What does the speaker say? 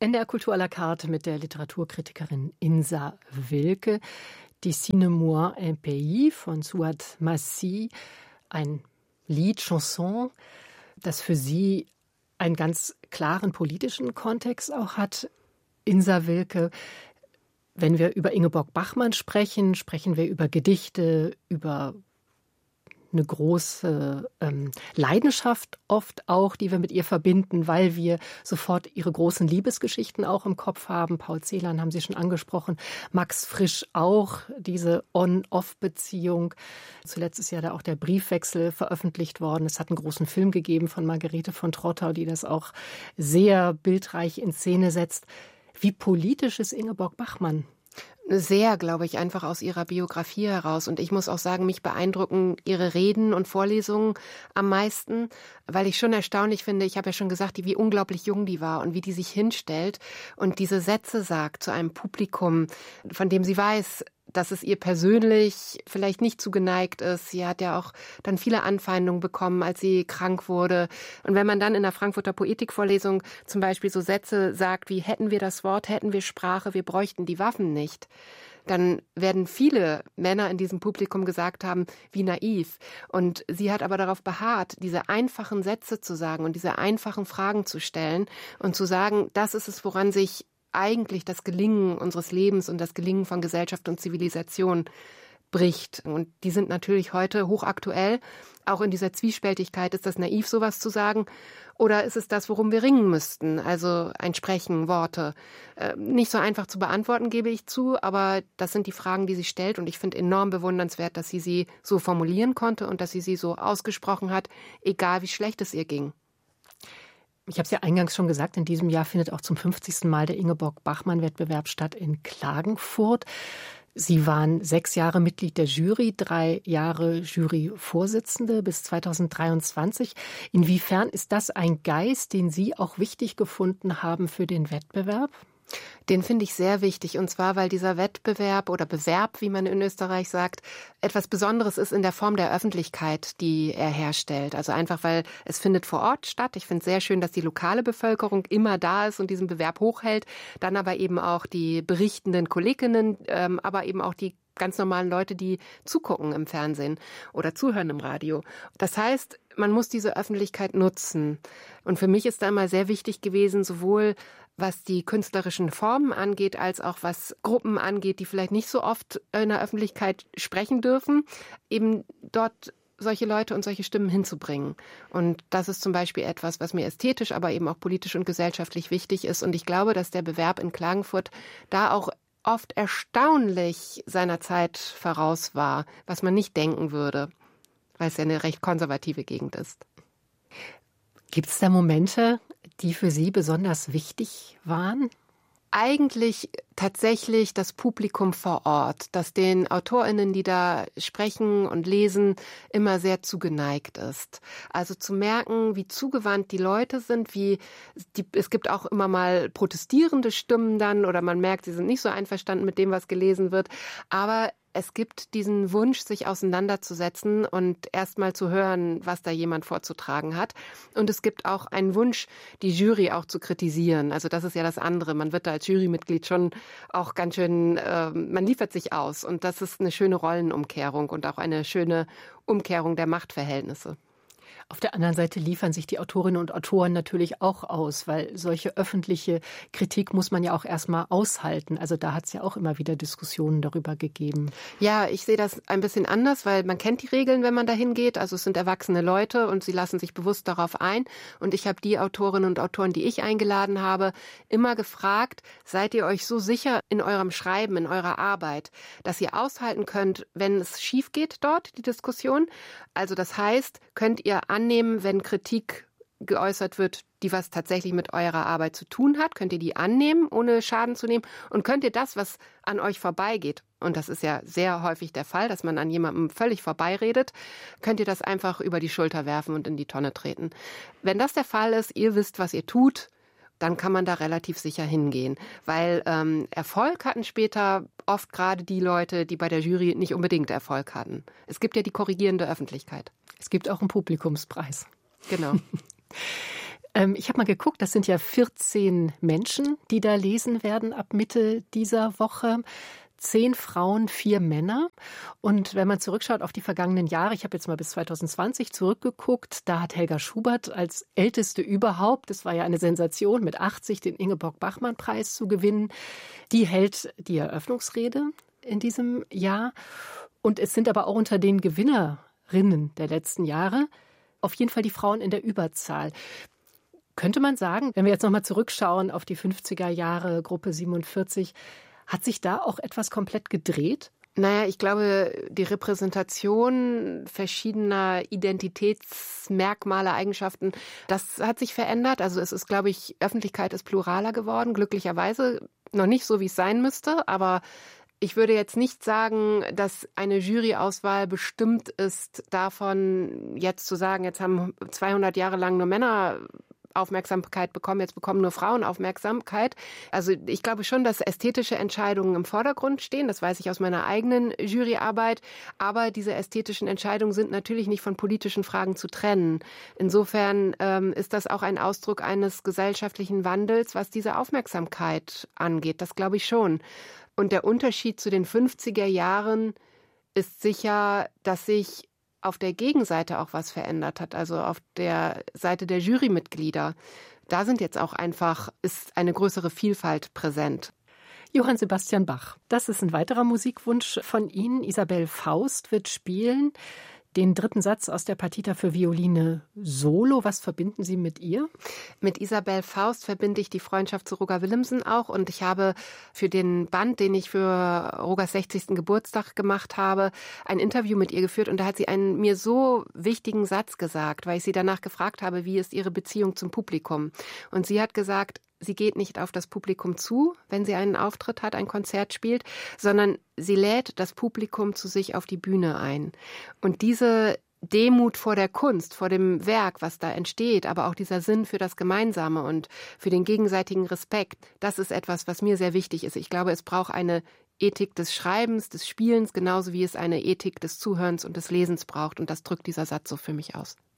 NDR Kultur à la carte mit der Literaturkritikerin Insa Wilke. Dessinez-moi un pays von Suad Massi, ein Lied, Chanson, das für Sie einen ganz klaren politischen Kontext auch hat. Insa Wilke, wenn wir über Ingeborg Bachmann sprechen, sprechen wir über Gedichte, über eine große Leidenschaft oft auch, die wir mit ihr verbinden, weil wir sofort ihre großen Liebesgeschichten auch im Kopf haben. Paul Celan haben Sie schon angesprochen, Max Frisch auch, diese On-Off-Beziehung. Zuletzt ist ja da auch der Briefwechsel veröffentlicht worden. Es hat einen großen Film gegeben von Margarete von Trottau, die das auch sehr bildreich in Szene setzt. Wie politisch ist Ingeborg Bachmann? Sehr, glaube ich, einfach aus ihrer Biografie heraus. Und ich muss auch sagen, mich beeindrucken ihre Reden und Vorlesungen am meisten, weil ich schon erstaunlich finde, ich habe ja schon gesagt, wie unglaublich jung die war und wie die sich hinstellt und diese Sätze sagt zu einem Publikum, von dem sie weiß, dass es ihr persönlich vielleicht nicht zugeneigt ist. Sie hat ja auch dann viele Anfeindungen bekommen, als sie krank wurde. Und wenn man dann in der Frankfurter Poetikvorlesung zum Beispiel so Sätze sagt wie, hätten wir das Wort, hätten wir Sprache, wir bräuchten die Waffen nicht, dann werden viele Männer in diesem Publikum gesagt haben, wie naiv. Und sie hat aber darauf beharrt, diese einfachen Sätze zu sagen und diese einfachen Fragen zu stellen und zu sagen, das ist es, woran sich eigentlich das Gelingen unseres Lebens und das Gelingen von Gesellschaft und Zivilisation bricht. Und die sind natürlich heute hochaktuell. Auch in dieser Zwiespältigkeit, ist das naiv, sowas zu sagen? Oder ist es das, worum wir ringen müssten? Also ein Sprechen, Worte. Nicht so einfach zu beantworten, gebe ich zu, aber das sind die Fragen, die sie stellt. Und ich finde enorm bewundernswert, dass sie so formulieren konnte und dass sie so ausgesprochen hat, egal wie schlecht es ihr ging. Ich habe es ja eingangs schon gesagt, in diesem Jahr findet auch zum 50. Mal der Ingeborg-Bachmann-Wettbewerb statt in Klagenfurt. Sie waren 6 Jahre Mitglied der Jury, 3 Jahre Juryvorsitzende bis 2023. Inwiefern ist das ein Geist, den Sie auch wichtig gefunden haben für den Wettbewerb? Den finde ich sehr wichtig, und zwar, weil dieser Wettbewerb oder Bewerb, wie man in Österreich sagt, etwas Besonderes ist in der Form der Öffentlichkeit, die er herstellt. Also einfach, weil es findet vor Ort statt. Ich finde es sehr schön, dass die lokale Bevölkerung immer da ist und diesen Bewerb hochhält. Dann aber eben auch die berichtenden Kolleginnen, aber eben auch die ganz normalen Leute, die zugucken im Fernsehen oder zuhören im Radio. Das heißt, man muss diese Öffentlichkeit nutzen. Und für mich ist da immer sehr wichtig gewesen, sowohl was die künstlerischen Formen angeht, als auch was Gruppen angeht, die vielleicht nicht so oft in der Öffentlichkeit sprechen dürfen, eben dort solche Leute und solche Stimmen hinzubringen. Und das ist zum Beispiel etwas, was mir ästhetisch, aber eben auch politisch und gesellschaftlich wichtig ist. Und ich glaube, dass der Bewerb in Klagenfurt da auch oft erstaunlich seiner Zeit voraus war, was man nicht denken würde, weil es ja eine recht konservative Gegend ist. Gibt es da Momente, die für Sie besonders wichtig waren? Eigentlich tatsächlich das Publikum vor Ort, das den AutorInnen, die da sprechen und lesen, immer sehr zugeneigt ist. Also zu merken, wie zugewandt die Leute sind, es gibt auch immer mal protestierende Stimmen dann oder man merkt, sie sind nicht so einverstanden mit dem, was gelesen wird, aber es gibt diesen Wunsch, sich auseinanderzusetzen und erst mal zu hören, was da jemand vorzutragen hat. Und es gibt auch einen Wunsch, die Jury auch zu kritisieren. Also das ist ja das andere. Man wird da als Jurymitglied schon auch ganz schön, man liefert sich aus. Und das ist eine schöne Rollenumkehrung und auch eine schöne Umkehrung der Machtverhältnisse. Auf der anderen Seite liefern sich die Autorinnen und Autoren natürlich auch aus, weil solche öffentliche Kritik muss man ja auch erstmal aushalten. Also da hat es ja auch immer wieder Diskussionen darüber gegeben. Ja, ich sehe das ein bisschen anders, weil man kennt die Regeln, wenn man da hingeht. Also es sind erwachsene Leute und sie lassen sich bewusst darauf ein. Und ich habe die Autorinnen und Autoren, die ich eingeladen habe, immer gefragt, seid ihr euch so sicher in eurem Schreiben, in eurer Arbeit, dass ihr aushalten könnt, wenn es schief geht dort, die Diskussion? Also das heißt, könnt ihr annehmen, wenn Kritik geäußert wird, die was tatsächlich mit eurer Arbeit zu tun hat? Könnt ihr die annehmen, ohne Schaden zu nehmen? Und könnt ihr das, was an euch vorbeigeht, und das ist ja sehr häufig der Fall, dass man an jemandem völlig vorbeiredet, könnt ihr das einfach über die Schulter werfen und in die Tonne treten? Wenn das der Fall ist, ihr wisst, was ihr tut, dann kann man da relativ sicher hingehen. Weil Erfolg hatten später oft gerade die Leute, die bei der Jury nicht unbedingt Erfolg hatten. Es gibt ja die korrigierende Öffentlichkeit. Es gibt auch einen Publikumspreis. Genau. Ich habe mal geguckt, das sind ja 14 Menschen, die da lesen werden ab Mitte dieser Woche. 10 Frauen, 4 Männer. Und wenn man zurückschaut auf die vergangenen Jahre, ich habe jetzt mal bis 2020 zurückgeguckt, da hat Helga Schubert als älteste überhaupt, das war ja eine Sensation, mit 80 den Ingeborg-Bachmann-Preis zu gewinnen. Die hält die Eröffnungsrede in diesem Jahr. Und es sind aber auch unter den Gewinnerinnen der letzten Jahre auf jeden Fall die Frauen in der Überzahl. Könnte man sagen, wenn wir jetzt nochmal zurückschauen auf die 50er Jahre, Gruppe 47, hat sich da auch etwas komplett gedreht? Naja, ich glaube, die Repräsentation verschiedener Identitätsmerkmale, Eigenschaften, das hat sich verändert. Also es ist, glaube ich, Öffentlichkeit ist pluraler geworden, glücklicherweise. Noch nicht so, wie es sein müsste, aber ich würde jetzt nicht sagen, dass eine Juryauswahl bestimmt ist davon, jetzt zu sagen, jetzt haben 200 Jahre lang nur Männer Aufmerksamkeit bekommen, jetzt bekommen nur Frauen Aufmerksamkeit. Also ich glaube schon, dass ästhetische Entscheidungen im Vordergrund stehen. Das weiß ich aus meiner eigenen Juryarbeit. Aber diese ästhetischen Entscheidungen sind natürlich nicht von politischen Fragen zu trennen. Insofern ist das auch ein Ausdruck eines gesellschaftlichen Wandels, was diese Aufmerksamkeit angeht. Das glaube ich schon. Und der Unterschied zu den 50er Jahren ist sicher, dass sich auf der Gegenseite auch was verändert hat, also auf der Seite der Jurymitglieder. Da sind jetzt auch ist eine größere Vielfalt präsent. Johann Sebastian Bach, das ist ein weiterer Musikwunsch von Ihnen. Isabel Faust wird spielen den 3. Satz aus der Partita für Violine Solo. Was verbinden Sie mit ihr? Mit Isabel Faust verbinde ich die Freundschaft zu Roger Willemsen auch. Und ich habe für den Band, den ich für Rogers 60. Geburtstag gemacht habe, ein Interview mit ihr geführt. Und da hat sie einen mir so wichtigen Satz gesagt, weil ich sie danach gefragt habe, wie ist ihre Beziehung zum Publikum. Und sie hat gesagt, sie geht nicht auf das Publikum zu, wenn sie einen Auftritt hat, ein Konzert spielt, sondern sie lädt das Publikum zu sich auf die Bühne ein. Und diese Demut vor der Kunst, vor dem Werk, was da entsteht, aber auch dieser Sinn für das Gemeinsame und für den gegenseitigen Respekt, das ist etwas, was mir sehr wichtig ist. Ich glaube, es braucht eine Ethik des Schreibens, des Spielens, genauso wie es eine Ethik des Zuhörens und des Lesens braucht. Und das drückt dieser Satz so für mich aus.